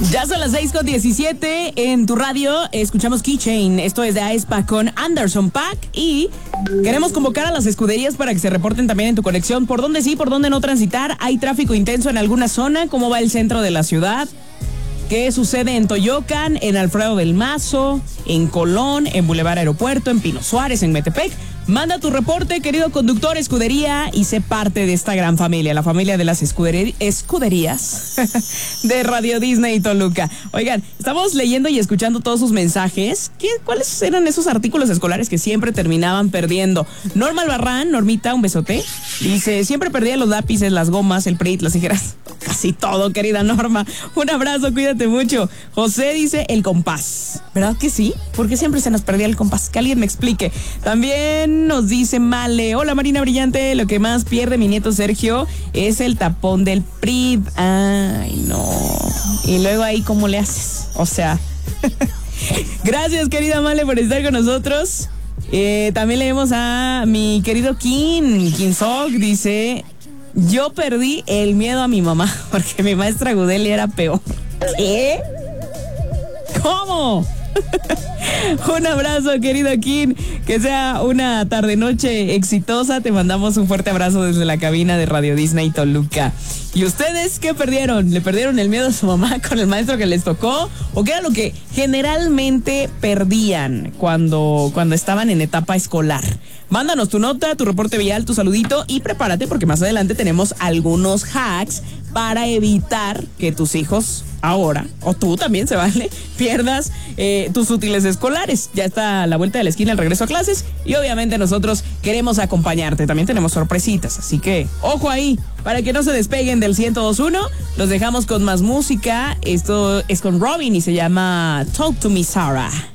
Ya son las 6:17 en tu radio. Escuchamos Keychain. Esto es de aespa con Anderson .Paak. Y queremos convocar a las escuderías para que se reporten también en tu conexión. ¿Por dónde sí, por dónde no transitar? ¿Hay tráfico intenso en alguna zona? ¿Cómo va el centro de la ciudad? ¿Qué sucede en Toyocan, en Alfredo del Mazo, en Colón, en Boulevard Aeropuerto, en Pino Suárez, en Metepec? Manda tu reporte, querido conductor, escudería, y sé parte de esta gran familia, la familia de las escuderías de Radio Disney Toluca. Oigan, estamos leyendo y escuchando todos sus mensajes. ¿Cuáles eran esos artículos escolares que siempre terminaban perdiendo? Norma Albarrán, Normita, un besote. Dice, siempre perdía los lápices, las gomas, el PRIT, las tijeras. Casi todo, querida Norma. Un abrazo, cuídate mucho. José dice, el compás. ¿Verdad que sí? ¿Por qué siempre se nos perdía el compás? Que alguien me explique. También nos dice Male, hola Marina Brillante, lo que más pierde mi nieto Sergio es el tapón del PRIT. Ay, no. Y luego ahí, ¿cómo le haces? O sea, gracias querida Male por estar con nosotros. También leemos a mi querido Kim Sok, dice, yo perdí el miedo a mi mamá porque mi maestra Gudelia era peor. ¿Qué? ¿Cómo? Un abrazo, querido Kim. Que sea una tarde-noche exitosa. Te mandamos un fuerte abrazo desde la cabina de Radio Disney Toluca. ¿Y ustedes qué perdieron? ¿Le perdieron el miedo a su mamá con el maestro que les tocó? ¿O qué era lo que generalmente perdían cuando estaban en etapa escolar? Mándanos tu nota, tu reporte vial, tu saludito y prepárate porque más adelante tenemos algunos hacks para evitar que tus hijos ahora, o tú también se vale, pierdas tus útiles escolares. Ya está a la vuelta de la esquina el regreso a clases y obviamente nosotros queremos acompañarte. También tenemos sorpresitas, así que ojo ahí, para que no se despeguen del 102.1. Los dejamos con más música. Esto es con Robin y se llama Talk to Me Sarah.